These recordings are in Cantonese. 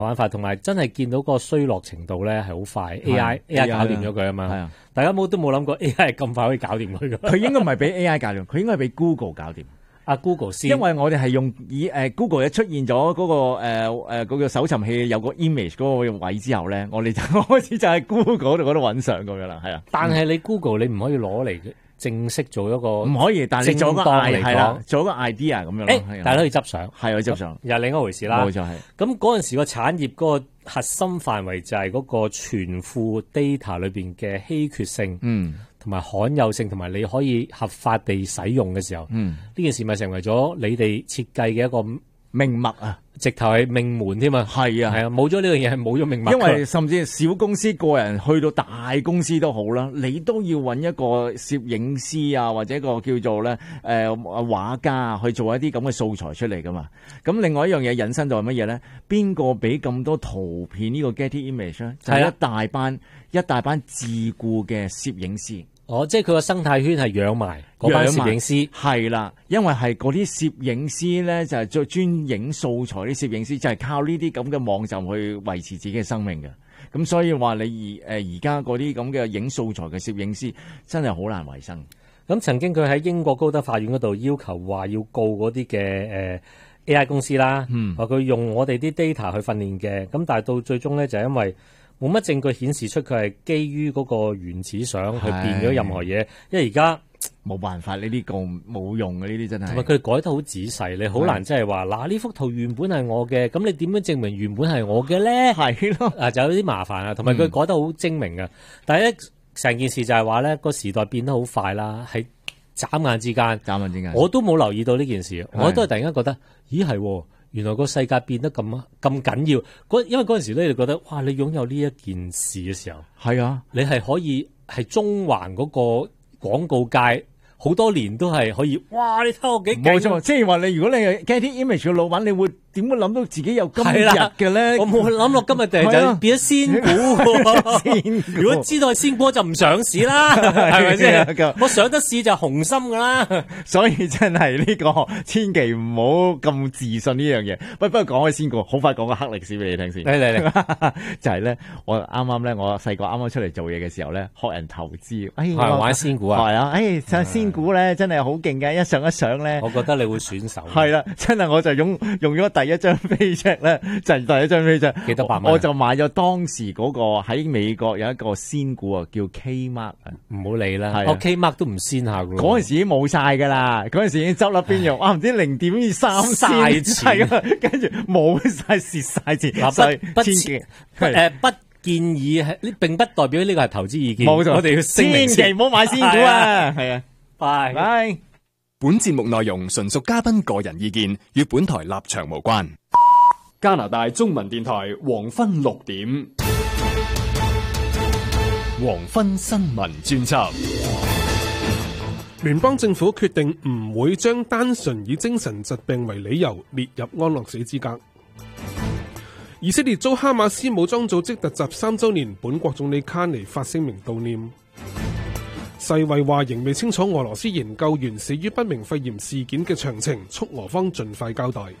玩法，同埋真係見到嗰個衰落程度咧係好快 ，AI 搞掂咗佢啊嘛。係啊，大家都冇諗過 AI 係咁快可以搞掂佢㗎。 佢應該唔係俾 AI 搞掂，佢應該係俾 Google 搞掂。 Google 先， 因為我哋係用Google 一出現咗嗰個嗰個搜尋器有個 image 嗰個位之後咧，我哋就開始就喺 Google 嗰度揾上咁樣啦，係啊。 但係你 Google 你唔可以攞嚟正式做一個唔可以，但係你做個 idea 做一個 idea 咁樣咯。 但係可以執相， 係可以執相， 又係另一回事啦。 冇錯係。 咁嗰陣時個產業嗰個核心範圍就係嗰個存庫 data 裏邊嘅稀缺性，同埋罕有性，同埋你可以合法地使用嘅時候，呢件事咪成為咗你哋設計嘅一個命脈啊！ 直頭係命門添啊！ 係啊， 係啊，冇咗呢樣嘢係冇咗命脈。 因為甚至小公司個人去到大公司都好啦，你都要揾一個攝影師啊，或者一個叫做咧畫家去做一啲咁嘅素材出嚟噶嘛。咁另外一樣嘢引申到係乜嘢咧？邊個俾咁多圖片呢個 Getty Image 咧？就係一大班自僱嘅攝影師。 即係佢個生態圈係養埋嗰班攝影師， 係啦，因為係嗰啲攝影師咧就係最專影素材啲攝影師，就係靠呢啲咁嘅網站去維持自己嘅生命嘅。咁所以話你而家嗰啲咁嘅影素材嘅攝影師真係好難維生。 咁曾經佢喺英國高等法院嗰度要求話要告嗰啲嘅AI 公司啦，話佢用我哋啲 data 去訓練嘅，咁但係到最終咧就係因為冇乜證據顯示出佢係基於嗰個原始相去變咗任何嘢，因為而家冇辦法，呢啲告冇用嘅，呢啲真係。 同埋佢改得好仔細，你好難真係話嗱呢幅圖原本係我嘅，咁你點樣證明原本係我嘅咧？係咯，就有啲麻煩啊。同埋佢改得好精明嘅，但係咧成件事就係話咧個時代變得好快啦，係眨眼之間，我都冇留意到呢件事，我都係突然間覺得，咦係。原來個世界變得咁緊要，因為嗰陣時咧，你覺得哇，你擁有呢一件事嘅時候， 係啊， 你係可以係中環嗰個廣告界好多年都係可以，哇！你睇我幾勁， 冇錯，即係話你如果你係 Getty Image 嘅老闆，你會點會諗到自己有今日嘅咧？ 我冇諗落今日就變咗仙股，如果知道係仙股就唔上市啦，係咪先？我上得市就紅心噶啦， 所以真係呢個千祈唔好咁自信呢樣嘢。不過講起仙股，好快講個黑歷史俾你聽先。 嚟， 就係咧，我啱啱咧，我細個啱啱出嚟做嘢嘅時候咧，學人投資， 玩仙股啊， 係啊，上仙股咧真係好勁嘅，一上咧， 我覺得你會選手。 係啦，真係我就用咗第一張飛隻咧，就係第一張飛隻， 幾多百蚊？ 我就買咗當時嗰個喺美國有一個仙股啊，叫 Kmark 啊， 唔好理啦。Kmark 都唔仙下噶。 嗰陣時已經冇晒噶啦，嗰陣時已經執笠邊用，唔知0.3 晒錢， 跟住冇晒蝕晒錢， 不建議係，並不代表呢個係投資意見。 冇錯， 我哋要千祈唔好買仙股啊！係啊，拜。 本節目內容純屬嘉賓個人意見，與本台立場無關。 加拿大中文電台黃昏6點， 黃昏新聞專輯。 聯邦政府決定唔會將單純以精神疾病為理由列入安樂死資格。以色列遭哈馬斯武裝組織突襲3週年，本國總理卡尼發聲明悼念。世衛話仍未清楚俄羅斯研究員死於不明肺炎事件嘅詳情，促俄方盡快交代。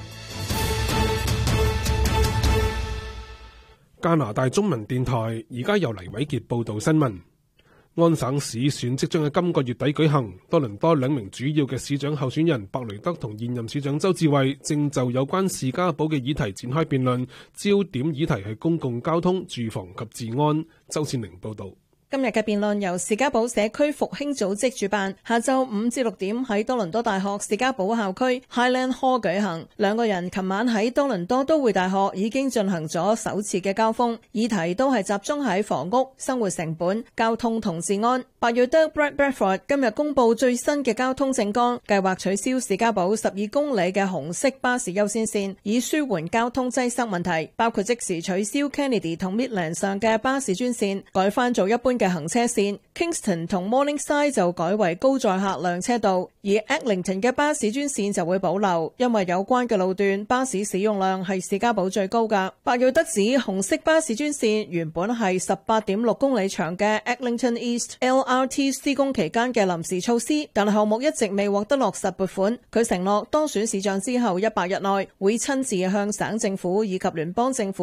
加拿大中文電台而家由黎偉傑報道新聞。安省市選即將喺今個月底舉行，多倫多2名主要嘅市長候選人白雷德同現任市長周志偉正就有關士嘉堡嘅議題展開辯論，焦點議題係公共交通、住房及治安。周倩玲報道。 今日嘅辯論由士嘉堡社區復興組織主辦，下晝5至6點喺多倫多大學士嘉堡校區 Highland Hall 舉行。兩個人琴晚喺多倫多都會大學已經進行咗首次嘅交鋒，議題都係集中喺房屋、生活成本、交通同治安。白瑞德 Brad Bradford 今日公布最新嘅交通政綱，計劃取消士嘉堡12公里嘅紅色巴士優先線，以舒緩交通擠塞問題，包括即時取消 Kennedy 同 Midland 上嘅巴士專線，改翻做一般嘅行車線 ，Kingston 同 Morningside 就改為高載客量車道，而 Eglinton 嘅巴士專線就會保留，因為有關嘅路段巴士使用量係士嘉堡最高㗎。白耀德指紅色巴士專線原本係18.6公里長嘅 Eglinton East LRT 施工期間嘅臨時措施，但係項目一直未獲得落實撥款。佢承諾當選市長之後100日內會親自向省政府以及聯邦政府